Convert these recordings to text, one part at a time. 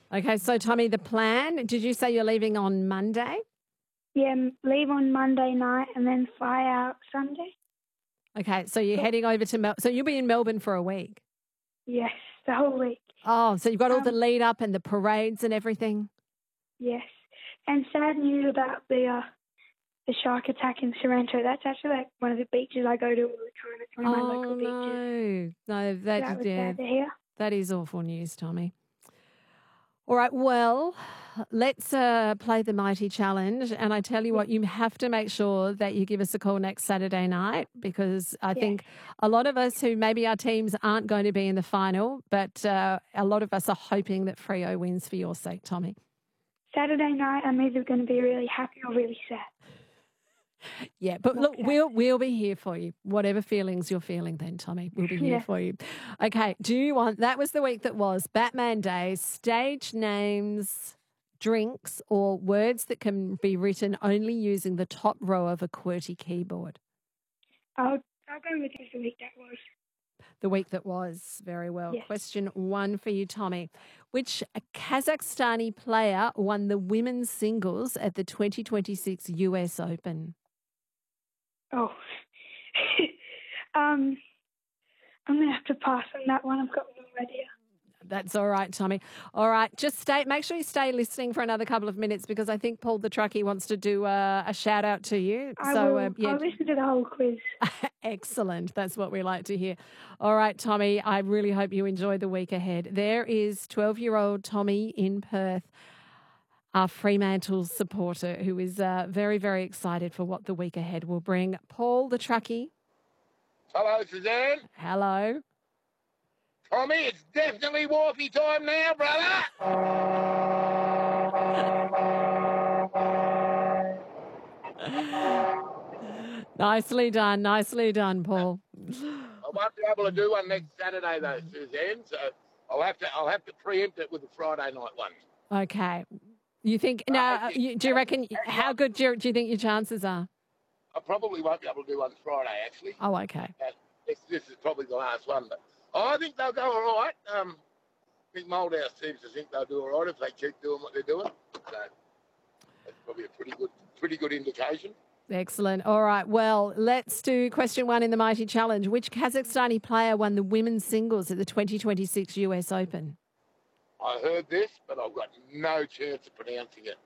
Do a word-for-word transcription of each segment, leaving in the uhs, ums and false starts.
Okay, so Tommy, the plan, did you say you're leaving on Monday? Yeah, m- leave on Monday night and then fly out Sunday. Okay, so you're So, heading over to Mel. So you'll be in Melbourne for a week. yes, the whole week. Oh, so you've got all the Um, lead up and the parades and everything. yes. And sad news about the uh, the shark attack in Sorrento. That's actually like one of the beaches I go to all the time. It's one of my Oh local beaches. no, no, So that that was yeah, sad to hear. that is awful news, Tommy. All right, well, let's uh, play the Mighty Challenge. And I tell you Yeah. what, you have to make sure that you give us a call next Saturday night because I Yes. think a lot of us who maybe our teams aren't going to be in the final, but uh, a lot of us are hoping that Freo wins for your sake, Tommy. Saturday night, I'm either going to be really happy or really sad. Yeah, but Like look, that. we'll we'll be here for you. Whatever feelings you're feeling then, Tommy, we'll be here Yeah. for you. Okay, do you want, that was the week that was Batman Day, stage names, drinks, or words that can be written only using the top row of a QWERTY keyboard? I'll I'll go with this week that was. The week that was, very well. Yes. Question one for you, Tommy. Which Kazakhstani player won the women's singles at the twenty twenty-six U S Open? Oh. um, I'm going to have to pass on that one. I've got no idea. That's all right, Tommy. All right, just stay. Make sure you stay listening for another couple of minutes because I think Paul the truckie wants to do a, a shout out to you. I so will. um, yeah, I'll listen to the whole quiz. excellent. That's what we like to hear. All right, Tommy. I really hope you enjoy the week ahead. There is twelve-year-old Tommy in Perth, our Fremantle supporter, who is uh, very, very excited for what the week ahead will bring. Paul the truckie. Hello, Suzanne. Hello. Tommy, it's definitely Wharfie time now, brother. Nicely done. Nicely done, Paul. I won't be able to do one next Saturday though, Suzanne. So I'll have to I'll have to preempt it with the Friday night one. Okay. You think now? Uh, You, do you reckon? How good do you, do you think your chances are? I probably won't be able to do one Friday actually. Oh, okay. Uh, this, this is probably the last one, but I think they'll go all right. Um, I think Moldhouse seems to think they'll do all right if they keep doing what they're doing. So that's probably a pretty good pretty good indication. Excellent. All right. Well, let's do question one in the Mighty Challenge. Which Kazakhstani player won the women's singles at the twenty twenty-six U S Open? I heard this, but I've got no chance of pronouncing it.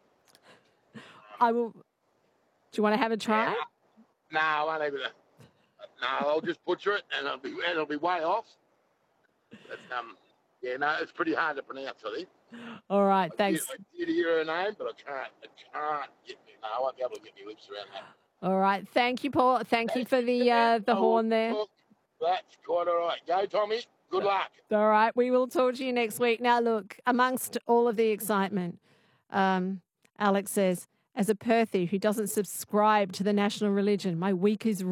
I will. Do you want to have a try? Yeah, no, I won't even. No, I'll just butcher it, and it'll be and it'll be way off. But, um, yeah, no, it's pretty hard to pronounce. I think. All right. I Thanks. did, I did hear her name, but I can't. I can't get me. No, I won't be able to get my lips around that. All right. Thank you, Paul. Thank you for the uh, the horn there. That's quite all right. Go, Tommy. Good luck. All right. We will talk to you next week. Now, look, amongst all of the excitement, um, Alex says, as a Perthie who doesn't subscribe to the national religion, my week is